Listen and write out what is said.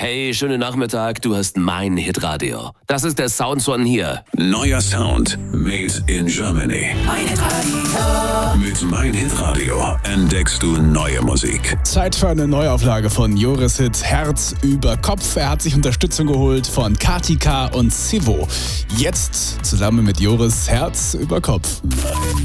Hey, schönen Nachmittag, du hast mein Hitradio. Das ist der Sound von hier. Neuer Sound, made in Germany. Mein Hitradio. Mit Mein Hitradio entdeckst du neue Musik. Zeit für eine Neuauflage von Joris Hit Herz über Kopf. Er hat sich Unterstützung geholt von Katika und Sivo. Jetzt zusammen mit Joris Herz über Kopf.